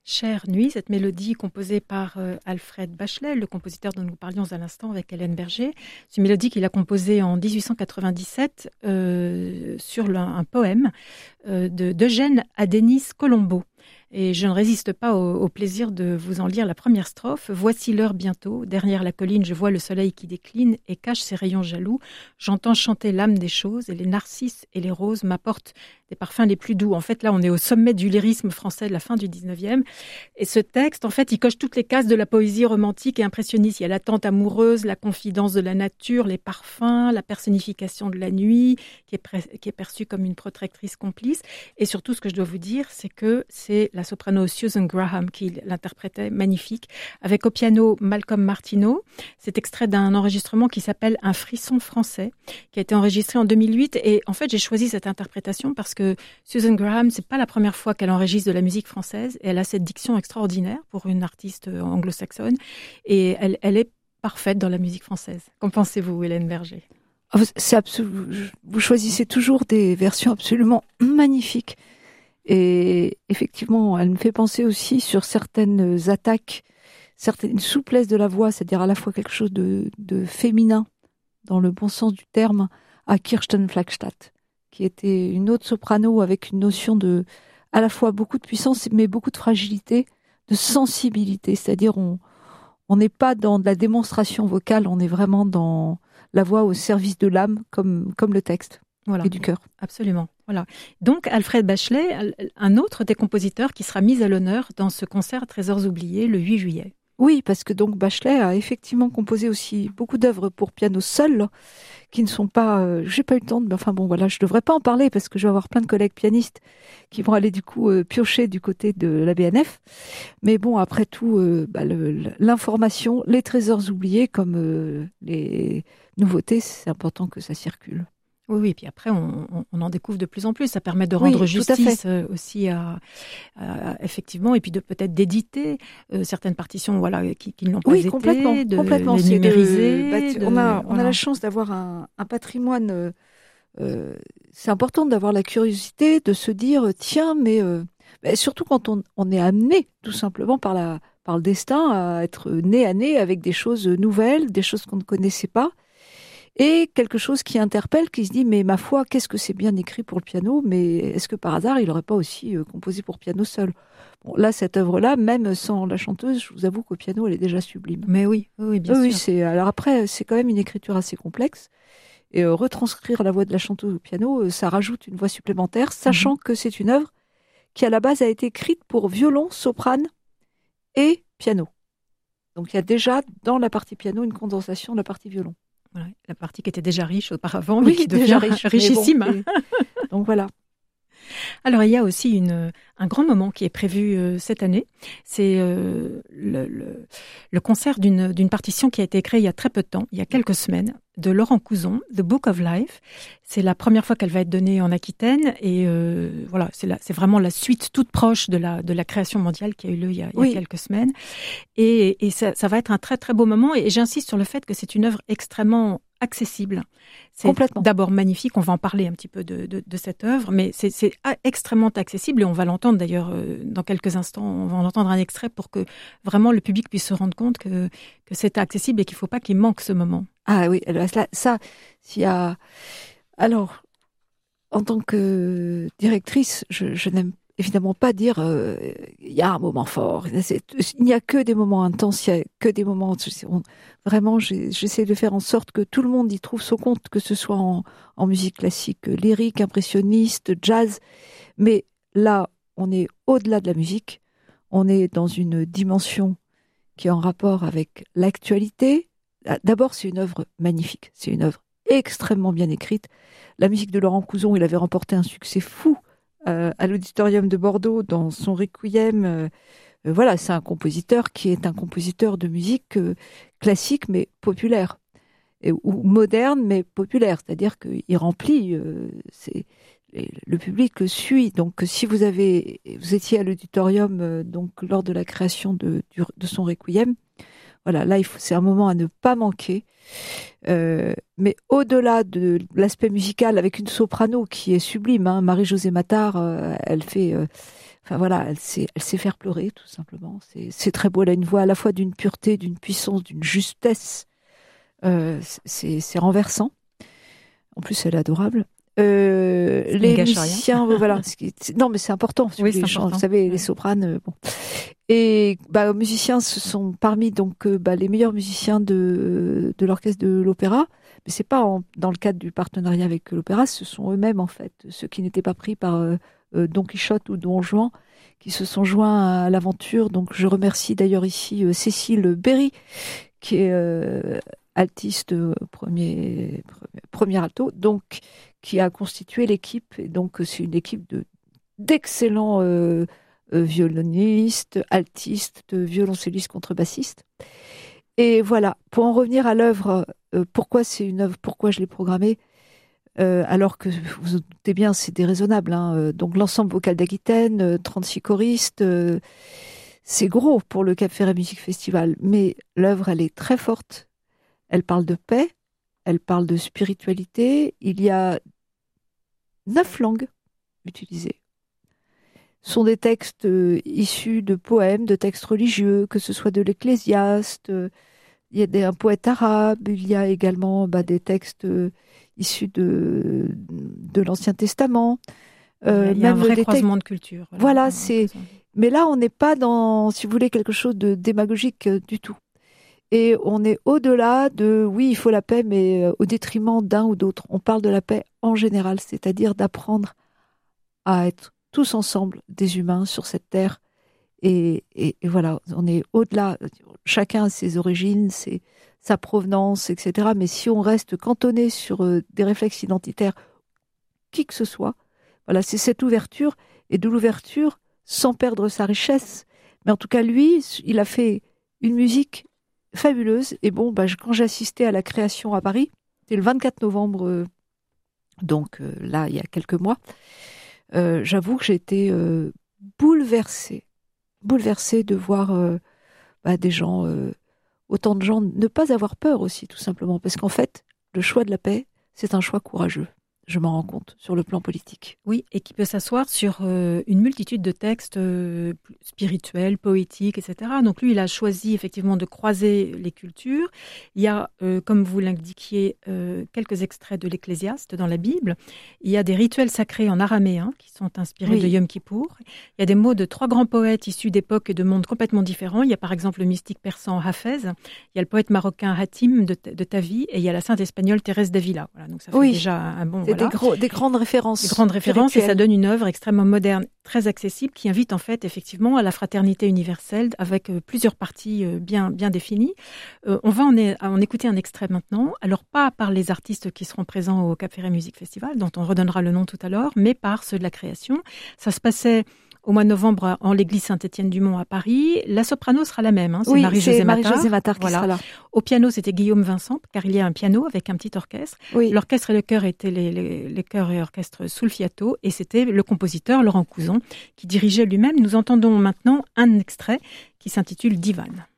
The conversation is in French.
Chère nuit, cette mélodie composée par Alfred Bachelet, le compositeur dont nous parlions à l'instant avec Hélène Berger. C'est une mélodie qu'il a composée en 1897 sur un poème d'Eugène à Denis Colombo. Et je ne résiste pas au plaisir de vous en lire la première strophe. Voici l'heure bientôt, derrière la colline, je vois le soleil qui décline et cache ses rayons jaloux. J'entends chanter l'âme des choses et les narcisses et les roses m'apportent des parfums les plus doux. En fait, là, on est au sommet du lyrisme français de la fin du 19e. Et ce texte, en fait, il coche toutes les cases de la poésie romantique et impressionniste. Il y a l'attente amoureuse, la confidence de la nature, les parfums, la personnification de la nuit, qui est perçue comme une protectrice complice. Et surtout, ce que je dois vous dire, c'est que c'est la soprano Susan Graham qui l'interprétait, magnifique, avec au piano Malcolm Martineau. C'est extrait d'un enregistrement qui s'appelle Un frisson français, qui a été enregistré en 2008. Et en fait, j'ai choisi cette interprétation parce que Susan Graham, c'est pas la première fois qu'elle enregistre de la musique française. Et elle a cette diction extraordinaire pour une artiste anglo-saxonne. Et elle est parfaite dans la musique française. Qu'en pensez-vous, Hélène Berger ? Vous choisissez toujours des versions absolument magnifiques. Et effectivement, elle me fait penser aussi sur certaines attaques, certaines souplesse de la voix, c'est-à-dire à la fois quelque chose de féminin, dans le bon sens du terme, à Kirsten Flagstad, qui était une autre soprano avec une notion de, à la fois beaucoup de puissance, mais beaucoup de fragilité, de sensibilité. C'est-à-dire, on n'est pas dans de la démonstration vocale, on est vraiment dans la voix au service de l'âme, comme le texte. Voilà. Et du cœur. Absolument. Voilà. Donc, Alfred Bachelet, un autre des compositeurs qui sera mis à l'honneur dans ce concert Trésors oubliés le 8 juillet. Oui, parce que donc Bachelet a effectivement composé aussi beaucoup d'œuvres pour piano seul, qui ne sont pas... j'ai pas eu le temps, mais enfin bon, voilà, je devrais pas en parler parce que je vais avoir plein de collègues pianistes qui vont aller du coup piocher du côté de la BNF. Mais bon, après tout, l'information, les trésors oubliés, comme les nouveautés, c'est important que ça circule. Oui, puis après, on en découvre de plus en plus. Ça permet de rendre justice aussi effectivement, et puis de peut-être d'éditer certaines partitions voilà, qui n'ont pas été, complètement. Les numériser. On a la chance d'avoir un patrimoine. C'est important d'avoir la curiosité, de se dire, tiens, mais surtout quand on est amené, tout simplement, par le destin, à être nez à nez avec des choses nouvelles, des choses qu'on ne connaissait pas. Et quelque chose qui interpelle, qui se dit, mais ma foi, qu'est-ce que c'est bien écrit pour le piano, mais est-ce que par hasard, il n'aurait pas aussi composé pour piano seul ? Bon, là, cette œuvre-là, même sans la chanteuse, je vous avoue qu'au piano, elle est déjà sublime. Mais oui, bien sûr. Alors après, c'est quand même une écriture assez complexe. Et retranscrire la voix de la chanteuse au piano, ça rajoute une voix supplémentaire, sachant que c'est une œuvre qui, à la base, a été écrite pour violon, soprane et piano. Donc il y a déjà, dans la partie piano, une condensation de la partie violon. Voilà, la partie qui était déjà riche auparavant, mais qui devient déjà richissime. Bon, donc voilà. Alors, il y a aussi un grand moment qui est prévu cette année. C'est le concert d'une partition qui a été créée il y a très peu de temps, il y a quelques semaines, de Laurent Couzon, The Book of Life. C'est la première fois qu'elle va être donnée en Aquitaine. Et voilà, c'est vraiment la suite toute proche de la création mondiale qui a eu lieu il y a quelques semaines. Et ça va être un très, très beau moment. Et j'insiste sur le fait que c'est une œuvre extrêmement accessible. C'est d'abord magnifique, on va en parler un petit peu de cette œuvre, mais c'est extrêmement accessible et on va l'entendre d'ailleurs dans quelques instants, on va en entendre un extrait pour que vraiment le public puisse se rendre compte que c'est accessible et qu'il ne faut pas qu'il manque ce moment. Ah oui, ça, s'il y a... Alors, en tant que directrice, je n'aime évidemment pas dire il y a un moment fort. Il n'y a que des moments intenses, il n'y a que des moments... Vraiment, j'essaie de faire en sorte que tout le monde y trouve son compte, que ce soit en musique classique, lyrique, impressionniste, jazz. Mais là, on est au-delà de la musique. On est dans une dimension qui est en rapport avec l'actualité. D'abord, c'est une œuvre magnifique. C'est une œuvre extrêmement bien écrite. La musique de Laurent Couzon, il avait remporté un succès fou à l'Auditorium de Bordeaux dans son Requiem. Voilà, c'est un compositeur qui est un compositeur de musique classique mais populaire, ou moderne mais populaire, c'est-à-dire qu'il remplit, le public le suit. Donc si vous étiez à l'Auditorium donc lors de la création de son Requiem, voilà, là c'est un moment à ne pas manquer. Mais au-delà de l'aspect musical, avec une soprano qui est sublime, Marie-Josée Mattard, elle fait Enfin voilà, elle sait faire pleurer tout simplement. C'est très beau. Elle a une voix à la fois d'une pureté, d'une puissance, d'une justesse. C'est renversant. En plus, elle est adorable. Les musiciens, voilà. Non, mais c'est important. Oui, c'est important. Vous savez, les sopranes. Bon. Et musiciens, ce sont parmi donc les meilleurs musiciens de l'orchestre de l'opéra. Mais c'est pas dans le cadre du partenariat avec l'opéra. Ce sont eux-mêmes en fait ceux qui n'étaient pas pris par Don Quichotte ou Don Juan, qui se sont joints à l'aventure. Donc, je remercie d'ailleurs ici Cécile Berry, qui est altiste premier alto, donc qui a constitué l'équipe. Et donc, c'est une équipe d'excellents violonistes, altistes, violoncellistes, contrebassistes. Et voilà, pour en revenir à l'œuvre, pourquoi c'est une œuvre, pourquoi je l'ai programmée, alors que vous vous doutez bien, c'est déraisonnable. Hein. Donc l'ensemble vocal d'Aquitaine, 36 choristes, c'est gros pour le Cap Ferret Music Festival. Mais l'œuvre, elle est très forte. Elle parle de paix, elle parle de spiritualité. Il y a 9 langues utilisées. Ce sont des textes issus de poèmes, de textes religieux, que ce soit de l'Ecclésiaste. Il y a un poète arabe. Il y a également des textes issus de l'Ancien Testament. Il y a un vrai croisement de culture. Voilà, mais là, on n'est pas dans, si vous voulez, quelque chose de démagogique du tout. Et on est au-delà de, oui, il faut la paix, mais au détriment d'un ou d'autre. On parle de la paix en général, c'est-à-dire d'apprendre à être tous ensemble des humains sur cette terre. Et voilà, on est au-delà. Chacun a ses origines, sa provenance, etc. Mais si on reste cantonné sur des réflexes identitaires, qui que ce soit, voilà, c'est cette ouverture, et de l'ouverture sans perdre sa richesse. Mais en tout cas, lui, il a fait une musique fabuleuse. Et bon, quand j'ai assisté à la création à Paris, c'était le 24 novembre, donc là, il y a quelques mois, j'avoue que j'ai été bouleversée de voir des gens, autant de gens, ne pas avoir peur aussi, tout simplement. Parce qu'en fait, le choix de la paix, c'est un choix courageux. Je m'en rends compte sur le plan politique. Oui, et qui peut s'asseoir sur une multitude de textes spirituels, poétiques, etc. Donc lui, il a choisi effectivement de croiser les cultures. Il y a, comme vous l'indiquiez, quelques extraits de l'Ecclésiaste dans la Bible. Il y a des rituels sacrés en araméen qui sont inspirés de Yom Kippour. Il y a des mots de 3 grands poètes issus d'époques et de mondes complètement différents. Il y a par exemple le mystique persan Hafez, il y a le poète marocain Hatim de Tavi, et il y a la sainte espagnole Thérèse d'Avila. Voilà, donc ça fait déjà un bon... Des grandes références. Des grandes références, et ça donne une œuvre extrêmement moderne, très accessible, qui invite en fait effectivement à la fraternité universelle avec plusieurs parties bien définies. On va en écouter un extrait maintenant, alors pas par les artistes qui seront présents au Cap Ferret Music Festival, dont on redonnera le nom tout à l'heure, mais par ceux de la création. Ça se passait au mois de novembre en l'église Saint-Étienne-du-Mont à Paris. La soprano sera la même, c'est Marie-Josée Mattard qui sera là. Au piano, c'était Guillaume Vincent, car il y a un piano avec un petit orchestre. Oui. L'orchestre et le chœur étaient les chœurs et orchestres Sulfiato, et c'était le compositeur Laurent Couzon qui dirigeait lui-même. Nous entendons maintenant un extrait qui s'intitule Divan.